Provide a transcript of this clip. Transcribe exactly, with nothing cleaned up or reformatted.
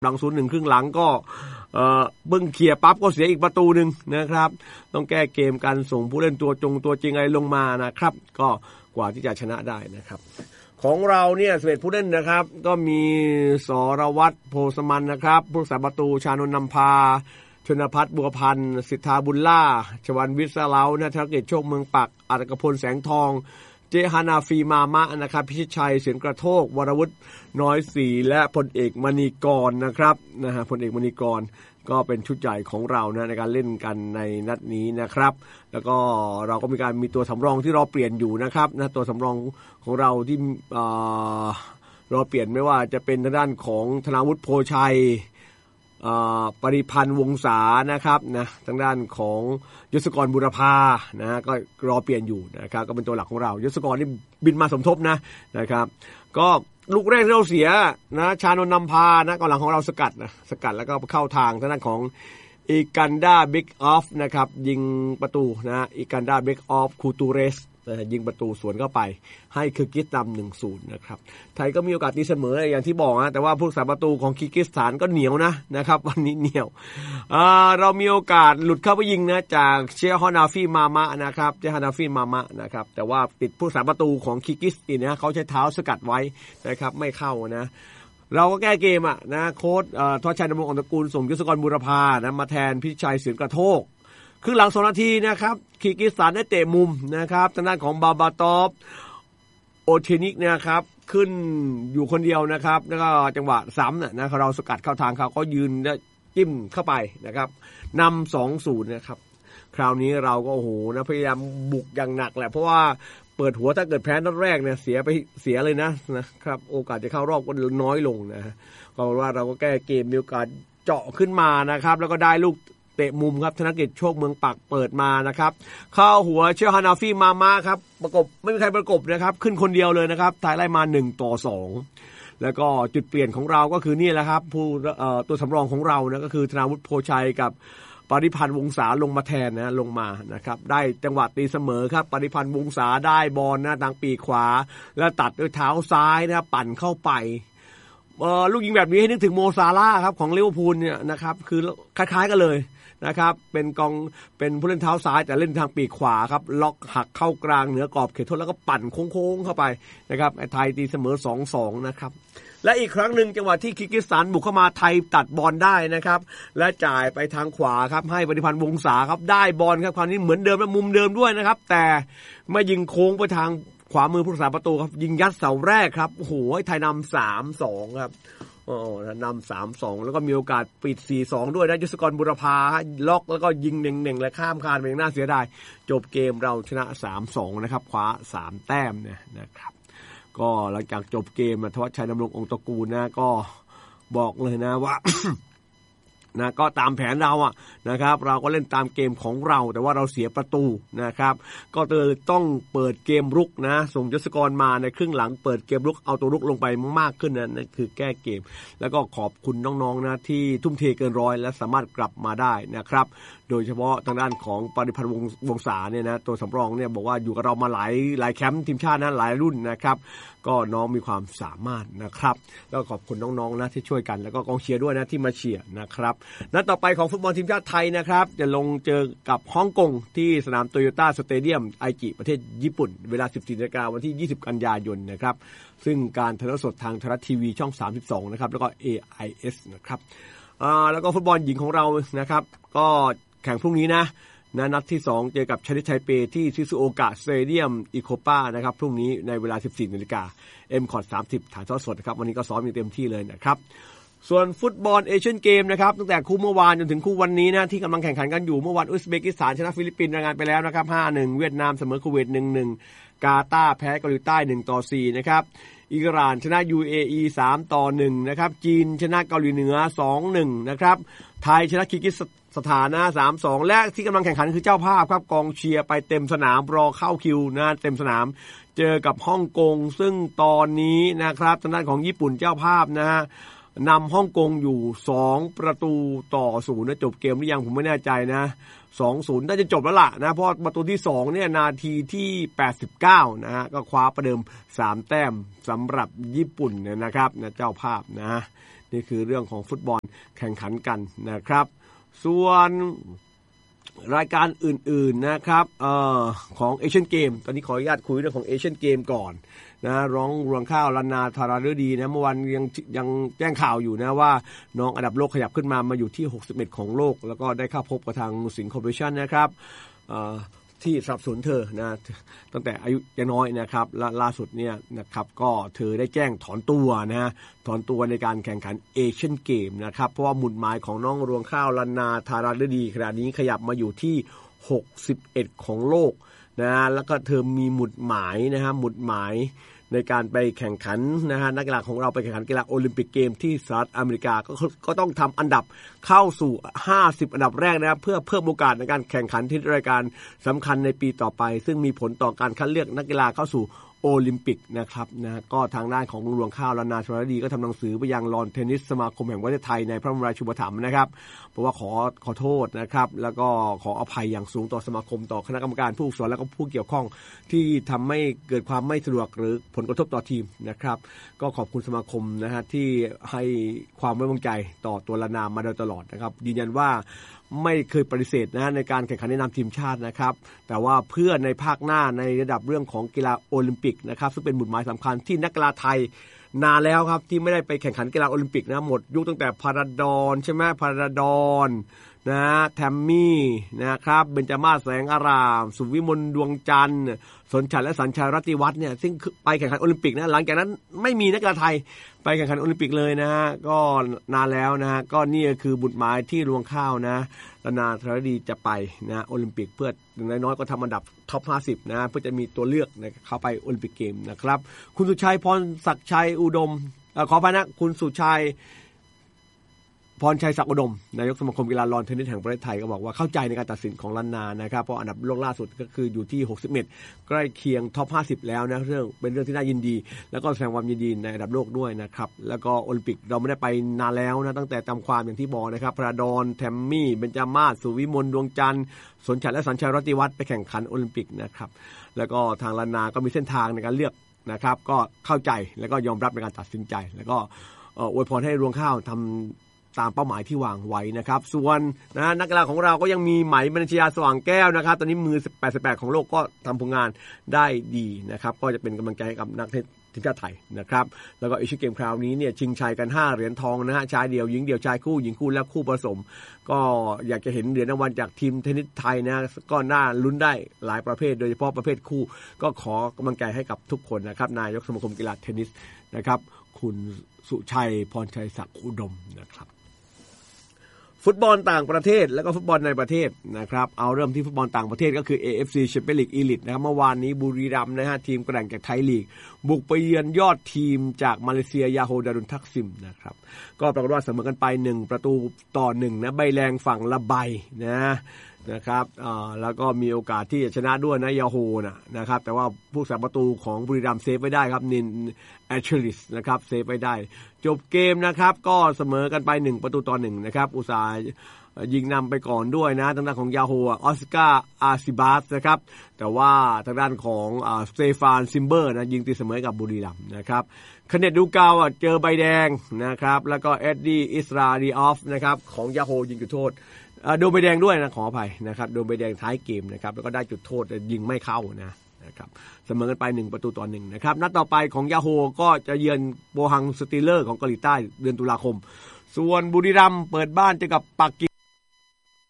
หลังศูนย์หนึ่งครึ่งหลังก็เอ่อเบิ้งเคลียร์ปั๊บก็เสียอีกประตูนึงนะครับต้องแก้เกมการส่งผู้เล่นตัวจงตัวจริงอะไรลงมานะครับก็กว่าที่จะชนะได้นะครับของเราเนี่ยสิบเอ็ดผู้เล่นนะครับก็มีสรวัตรโพสมันนะครับผู้รักษาประตูชานนท์นำพาชนภัทรบัวพันธ์สิทธาบุญล่าชวันวิศเลานะธนกิจโชคเมืองปักอัตกพลแสงทองเจฮานาฟีมามะนะครับพิชิตชัยเสียงกระโทกวรวุฒิน้อยศรีและพลเอกมณีกรนะครับนะฮะพลเอกมณีกรก็เป็นชุดใหญ่ของเรานะในการเล่นกันในนัดนี้นะครับแล้วก็เราก็มีการมีตัวสำรองที่รอเปลี่ยนอยู่นะครับนะตัวสำรองของเราที่รอเปลี่ยนไม่ว่าจะเป็นทางด้านของธนาวุฒิโพชัยปริพันธ์วงศานะครับนะทางด้านของยศกรบุรพานะก็รอเปลี่ยนอยู่นะครับก็เป็นตัวหลักของเรายศกรนี่บินมาสมทบนะนะครับก็ลูกแรกที่เราเสียนะชานนท์นำพานะกองหลังของเราสกัดนะสกัดแล้วก็เข้าทางทางด้านของอีกันดาบิ๊กออฟนะครับยิงประตูนะอีกันดาบิ๊กออฟคูตูเรสยิงประตูสวนเข้าไปให้คิร์กิสนำ หนึ่งศูนย์ นะครับไทยก็มีโอกาสตีเสมออย่างที่บอกนะแต่ว่าผู้รักษาประตูของคิร์กิสถานก็เหนียวนะนะครับวันนี้เหนียวอ่าเรามีโอกาสหลุดเข้าไปยิงนะจากเชฮานาฟีมามะนะครับเชฮานาฟีมามะนะครับแต่ว่าติดผู้รักษาประตูของคิร์กิสอีกนะเขาใช้เท้าสกัดไว้นะครับไม่เข้านะเราก็แก้เกมอ่ะนะโค้ชเอ่อทวัชชัยดำรงอ่อนตระกูลส่งยศกรบุรพานะมาแทนพิชัยเสียงกระโทกครึ่งหลังสองนาทีนะครับคีร์กิสถานได้เตะมุมนะครับทางด้านของบาบาตอฟโอเทนิกนะครับขึ้นอยู่คนเดียวนะครับแล้วก็จังหวะซ้ำนะเราสกัดเข้าทางเขาก็ยืนแล้วจิ้มเข้าไปนะครับนำ สองศูนย์ นะครับคราวนี้เราก็โอ้โหนะพยายามบุกอย่างหนักแหละเพราะว่าเปิดหัวถ้าเกิดแพ้นัดแรกเนี่ยเสียไปเสียเลยนะนะครับโอกาสจะเข้ารอบก็น้อยลงนะก็ว่าเราก็แก้เกมมีโอกาสเจาะขึ้นมานะครับแล้วก็ได้ลูกเตะมุมครับธนกิจโชคเมืองปักเปิดมานะครับเข้าหัวเชฮานาฟีมามะครับประกบไม่มีใครประกบนะครับขึ้นคนเดียวเลยนะครับไทยไล่มาหนึ่งต่อสองแล้วก็จุดเปลี่ยนของเราก็คือนี่แหละครับผู้เอ่อตัวสำรองของเรานะก็คือธนาวุฒิโพชัยกับปริพันธ์วงศาลงมาแทนนะลงมานะครับได้จังหวะตีเสมอครับปริพันธ์วงศาได้บอลนะทางปีกขวาแล้วตัดด้วยเท้าซ้ายนะปั่นเข้าไปเอ่อลูกยิงแบบนี้ให้นึกถึงโมซาลาห์ครับของลิเวอร์พูลเนี่ยนะครับคือคล้ายๆกันเลยนะครับเป็นกองเป็นผู้เล่นเท้าซ้ายแต่เล่นทางปีกขวาครับล็อกหักเข้ากลางเหนือกรอบเขตโทษแล้วก็ปั่นโค้งๆเข้าไปนะครับไทยตีเสมอ สองสอง นะครับและอีกครั้งหนึ่งจังหวะที่คิร์กิสถานบุกเข้ามาไทยตัดบอลได้นะครับและจ่ายไปทางขวาครับให้ปฏิพันธ์วงศาครับได้บอลครับคราวนี้เหมือนเดิมและมุมเดิมด้วยนะครับแต่มายิงโค้งไปทางขวามือผู้รักษาประตูครับยิงยัดเสาแรกครับโอ้โหไทยนำ สามสอง ครับโอ้นำ สามสอง แล้วก็มีโอกาสปิด สี่สอง ด้วยนะยศกรบุรพาล็อกแล้วก็ยิงเน่งๆและข้ามคานไปอย่างน่าเสียดายจบเกมเราชนะ สามสอง นะครับคว้าสามแต้มเนี่ยนะครับก็หลังจากจบเกมทวัชชัยดำรงองค์ตระกูลนะก็บอกเลยนะว่า นะก็ตามแผนเราอ่ะนะครับเราก็เล่นตามเกมของเราแต่ว่าเราเสียประตูนะครับก็เลยต้องเปิดเกมรุกนะส่งยศกรมาในครึ่งหลังเปิดเกมรุกเอาตัวรุกลงไปมากขึ้นนะนั่นคือแก้เกมแล้วก็ขอบคุณน้องๆนะที่ทุ่มเทเกินร้อยและสามารถกลับมาได้นะครับโดยเฉพาะทางด้านของปริพันธ์วงวงศาเนี่ยนะตัวสำรองเนี่ยบอกว่าอยู่กับเรามาหลายหลายแคมป์ทีมชาตินะหลายรุ่นนะครับก็น้องมีความสามารถนะครับแล้วขอบคุณน้องๆนะที่ช่วยกันแล้วก็กองเชียร์ด้วยนะที่มาเชียร์นะครับนัดต่อไปของฟุตบอลทีมชาติไทยนะครับจะลงเจอกับฮ่องกงที่สนามโตโยต้าสเตเดียมไอจิประเทศญี่ปุ่นเวลา สิบสี่นาฬิกา นวันที่ยี่สิบกันยายนนะครับซึ่งการถ่ายทอดสดทางไทยรัฐทีวีช่องสามสิบสองนะครับแล้วก็ เอ ไอ เอส นะครับอ่าแล้วก็ฟุตบอลหญิงของเรานะครับก็แข่งพรุ่งนี้นะนะนัดที่สองเจอกับชาริไทเปที่ซิซุโอกะสเตเดียมอิโคป้านะครับพรุ่งนี้ในเวลา สิบสี่นาฬิกา เอ็ม คอร์ด สามสิบถ่ายทอดสดนะครับวันนี้ก็ซ้อมอย่างเต็มที่เลยนะครับส่วนฟุตบอลเอเชียนเกมนะครับตั้งแต่คู่เมื่อวานจนถึงคู่วันนี้นะที่กำลังแข่งขันกันอยู่เมื่อวานอุซเบกิสถานชนะฟิลิปปินส์รายงานไปแล้วนะครับ ห้าหนึ่ง เวียดนามเสมอคูเวต หนึ่งหนึ่ง กาตาร์แพ้เกาหลีใต้ หนึ่งต่อสี่ นะครับอิหร่านชนะ ยู เอ อี สามต่อหนึ่ง นะครับจีนชนะเกาหลีเหนือ สองหนึ่ง นะครับไทยชนะคิร์กิสถานนะ สามสอง และที่กำลังแข่งขันคือเจ้าภาพครับกองเชียร์ไปเต็มสนามรอเข้าคิวนะเต็มสนามเจอกับฮ่องกงซึ่งตอนนี้นะครับทางด้านของญี่ปุ่นเจ้าภาพนะฮะนำฮ่องกงอยู่สองประตูต่อศูนย์นะจบเกมหรือยังผมไม่แน่ใจนะ สองศูนย์ น่าจะจบแล้วล่ะนะเพราะประตูที่สองเนี่ยนาทีที่แปดสิบเก้านะฮะก็คว้าประเดิมสามแต้มสำหรับญี่ปุ่นเนี่ยนะครับนะเจ้าภาพนะนี่คือเรื่องของฟุตบอลแข่งขันกันนะครับส่วนรายการอื่นๆนะครับเอ่อของเอเชียนเกมตอนนี้ขออนุญาตคุยเรื่องของเอเชียนเกมก่อนนะร้องรวงข้าวลนาธาราฤดีนะเมื่อวันยังยังแจ้งข่าวอยู่นะว่าน้องอันดับโลกขยับขึ้นมามาอยู่ที่หกสิบเอ็ดของโลกแล้วก็ได้เข้าพบกับทางสิงห์คอร์ปอเรชั่นนะครับเอ่อที่สนับสนุนเธอนะตั้งแต่อายุยังน้อยนะครับและล่าสุดเนี่ยนะครับก็เธอได้แจ้งถอนตัวนะถอนตัวในการแข่งขันเอเชียนเกมนะครับเพราะว่าหมุดหมายของน้องรวงข้าวลนาธาราฤดีขณะนี้ขยับมาอยู่ที่หกสิบเอ็ดของโลกนะแล้วก็เธอมีหมุดหมายนะฮะหมุดหมายในการไปแข่งขันนะฮะนักกีฬาของเราไปแข่งขันกีฬาโอลิมปิกเกมที่สหรัฐอเมริกาก็ก็ต้องทำอันดับเข้าสู่ห้าสิบอันดับแรกนะครับเพื่อเพิ่มโอกาสในการแข่งขันที่รายการสำคัญในปีต่อไปซึ่งมีผลต่อการคัดเลือกนักกีฬาเข้าสู่โอลิมปิกนะครับนะก็ทางด้านของรวงข้าวลนาธาราฤดีก็ทำหนังสือไปยังลอนเทนนิสสมาคมแห่งประเทศไทยในพระบรมราชูปถัมภ์นะครับเพราะว่าขอขอโทษนะครับแล้วก็ขออภัยอย่างสูงต่อสมาคมต่อคณะกรรมการผู้ฝึกสอนและก็ผู้เกี่ยวข้องที่ทำให้เกิดความไม่สะดวกหรือผลกระทบต่อทีมนะครับก็ขอบคุณสมาคมนะฮะที่ให้ความไว้วางใจต่อตัวลนามาโดยตลอดนะครับยืนยันว่าไม่เคยปฏิเสธนะในการแข่งขันในนามทีมชาตินะครับแต่ว่าเพื่อในภาคหน้าในระดับเรื่องของกีฬาโอลิมปิกนะครับซึ่งเป็นหมุดหมายสำคัญที่นักกีฬาไทยนานแล้วครับที่ไม่ได้ไปแข่งขันกีฬาโอลิมปิกนะหมดยุคตั้งแต่พาราดอนใช่ไหมพาราดอนนะแทมมี่นะครับเบญจมาศแสงอารามสุวิมลดวงจันทร์สนชัยและสัญชัยรัตติวัฒน์เนี่ยซึ่งไปแข่งขันโอลิมปิกนะหลังจากนั้นไม่มีนักกีฬาไทยไปแข่งขันโอลิมปิกเลยนะฮะก็นานแล้วนะฮะก็นี่คือบุตรหมายที่รวงข้าวนะลนาธาราฤดีจะไปนะโอลิมปิกเพื่ออย่างน้อยๆก็ทำอันดับท็อปห้าสิบนะเพื่อจะมีตัวเลือกนะเข้าไปโอลิมปิกเกมนะครับคุณสุชัยพรศักดิ์ชัยอุดมเอ่อขออภัยนะคุณสุชัยพรชัยศักดิ์อุดมนายกสมาคมกีฬาลอนเทนนิสแห่งประเทศไทยก็บอกว่าเข้าใจในการตัดสินของลนานะครับเพราะอันดับโลกล่าสุดก็คืออยู่ที่หกสิบเอ็ดใกล้เคียงท็อปห้าสิบแล้วนะเรื่องเป็นเรื่องที่น่ายินดีแล้วก็แสดงความยินดีในอันดับโลกด้วยนะครับแล้วก็โอลิมปิกเราไม่ได้ไปนานแล้วนะตั้งแต่จำความอย่างที่บอกนะครับพระดอนแทมมี่เบญจมาศสุวิมลดวงจันทร์สนชัยและสัญชัยรัตติวัฒน์ไปแข่งขันโอลิมปิกนะครับแล้วก็ทางลนาก็มีเส้นทางในการเลือกนะครับก็เข้าใจแล้วก็ยอมรับในการตัดสินใจแล้วก็อวยพรให้รวงข้าวทำตามเป้าหมายที่วางไว้นะครับส่วนนะนักกีฬาของเราก็ยังมีไหมบรรชยาสว่างแก้วนะครับตอนนี้มือแปดสิบแปดของโลกก็ทำผลงานได้ดีนะครับก็จะเป็นกำลังใจให้กับนักเทนนิสทีมชาติไทยนะครับแล้วก็เอเชียนเกมคราวนี้เนี่ยชิงชัยกันห้าเหรียญทองนะฮะชายเดี่ยวหญิงเดี่ยวชายคู่หญิงคู่และคู่ผสมก็อยากจะเห็นเหรียญรางวัลจากทีมเทนนิสไทยนะก็น่าลุ้นได้หลายประเภทโดยเฉพาะประเภทคู่ก็ขอกำลังใจให้กับทุกคนนะครับนายกสมาคมกีฬาเทนนิสนะครับคุณสุชัยพรชัยศักดิ์อุดมนะครับฟุตบอลต่างประเทศแล้วก็ฟุตบอลในประเทศนะครับเอาเริ่มที่ฟุตบอลต่างประเทศก็คือ เอ เอฟ ซี Champions League Elite นะครับเมื่อวานนี้บุรีรัมย์นะฮะทีมแกร่งจากไทยลีกบุกไปเยือนยอดทีมจากมาเลเซียยาโฮดารุนทักซิมนะครับก็ปรากฏว่าเสมอกันไปหนึ่งประตูต่อหนึ่งนะใบแรงฝั่งละใบนะนะครับอ่าแล้วก็มีโอกาสที่จะชนะด้วยนะยาโฮนะนะครับแต่ว่าผู้สาประตูของบุรีรัมย์เซฟไว้ได้ครับนินแอชลิสนะครับเซฟไว้ได้จบเกมนะครับก็เสมอกันไปหนึ่งประตูต่อหนึ่งนะครับอุตสาห์ยิงนำไปก่อนด้วยนะทางด้านของยาโฮออสการ์อาซิบาสนะครับแต่ว่าทางด้านของอ่าสเตฟานซิมเบอร์นะยิงตีเสมอกับบุรีรัมย์นะครับคเนตดูกาวเจอใบแดงนะครับแล้วก็เอ็ดดี้อิสราดีออฟนะครับของยาโฮยิงจุดโทษโดนใบแดงด้วยนะขออภัยนะครับโดนใบแดงท้ายเกมนะครับแล้วก็ได้จุดโทษยิงไม่เข้านะนะครับเสมอกันไปหนึ่งประตูต่อหนึ่งนะครับนัดต่อไปของยาโฮก็จะเยือนโบฮังสตีลเลอร์ของเกาหลีใต้เดือนตุลาคมส่วนบุรีรัมย์เปิดบ้านเจอกับปักกิ่ง